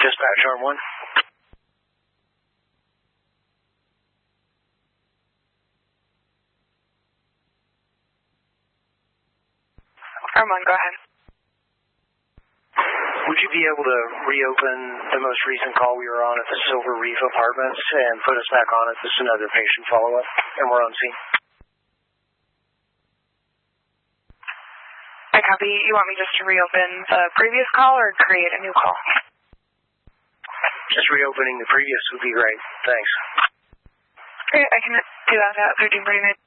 Dispatch Arm 1. Arm 1, go ahead. Would you be able to reopen the most recent call we were on at the Silver Reef Apartments and put us back on it? This is another patient follow-up, and we're on scene. I copy. You want me just to reopen the previous call or create a new call? Just reopening the previous would be great. Thanks. Great, I can do that at 13:49.